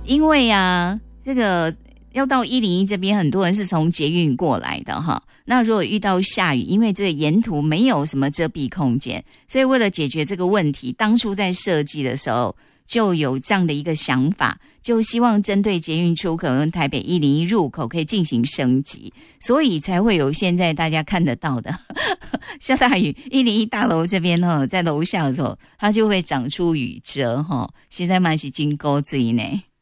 因为啊，这个要到101这边，很多人是从捷运过来的哈。那如果遇到下雨，因为这个沿途没有什么遮蔽空间，所以为了解决这个问题，当初在设计的时候就有这样的一个想法，就希望针对捷运出口跟台北101入口可以进行升级，所以才会有现在大家看得到的下大雨101大楼这边在楼下的时候，它就会长出雨遮现在蛮是真古锥呢。